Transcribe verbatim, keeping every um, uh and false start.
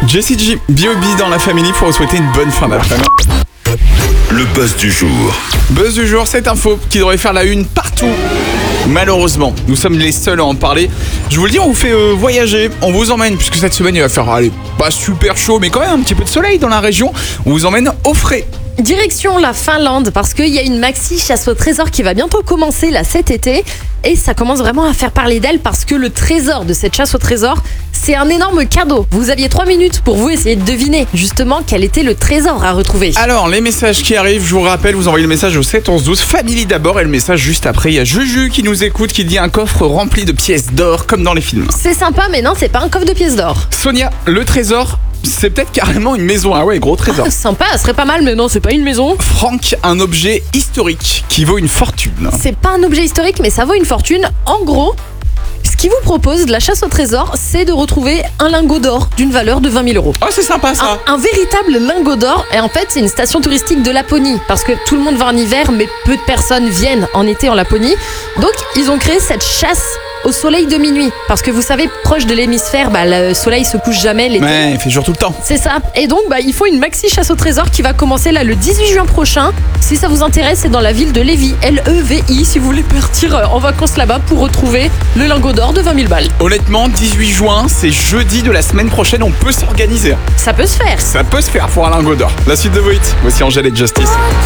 Jessie J, B O B dans la famille pour vous souhaiter une bonne fin d'après-midi. Le buzz du jour. Buzz du jour, cette info qui devrait faire la une partout. Malheureusement, nous sommes les seuls à en parler. Je vous le dis, on vous fait euh, voyager, on vous emmène, puisque cette semaine il va faire, allez, pas super chaud, mais quand même un petit peu de soleil dans la région. On vous emmène au frais. Direction la Finlande, parce qu'il y a une maxi chasse au trésor qui va bientôt commencer là cet été. Et ça commence vraiment à faire parler d'elle parce que le trésor de cette chasse au trésor, c'est un énorme cadeau. Vous aviez trois minutes pour vous essayer de deviner justement quel était le trésor à retrouver. Alors, les messages qui arrivent, je vous rappelle, vous envoyez le message au sept onze douze, Family d'abord, et le message juste après, il y a Juju qui nous écoute, qui dit un coffre rempli de pièces d'or, comme dans les films. C'est sympa, mais non, c'est pas un coffre de pièces d'or. Sonia, le trésor, c'est peut-être carrément une maison. Ah ouais, gros trésor. Sympa, ça serait pas mal, mais non, c'est pas une maison. Franck, un objet historique qui vaut une fortune. C'est pas un objet historique, mais ça vaut une fortune. En gros, ce qu'il vous propose de la chasse au trésor, c'est de retrouver un lingot d'or d'une valeur de vingt mille euros. Oh, c'est sympa ça. Un, un véritable lingot d'or. Et en fait, c'est une station touristique de Laponie. Parce que tout le monde va en hiver, mais peu de personnes viennent en été en Laponie. Donc, ils ont créé cette chasse au soleil de minuit. Parce que vous savez, proche de l'hémisphère, bah, le soleil se couche jamais l'été. Ouais, il fait jour tout le temps. C'est ça. Et donc, bah, il faut une maxi chasse au trésor qui va commencer là le dix-huit juin prochain. Si ça vous intéresse, c'est dans la ville de Lévis, L E V I, si vous voulez partir en vacances là-bas pour retrouver le lingot d'or de vingt mille balles. Honnêtement, dix-huit juin, c'est jeudi de la semaine prochaine, on peut s'organiser. Ça peut se faire. Ça peut se faire pour un lingot d'or. La suite de Voit, voici Angèle et Justice.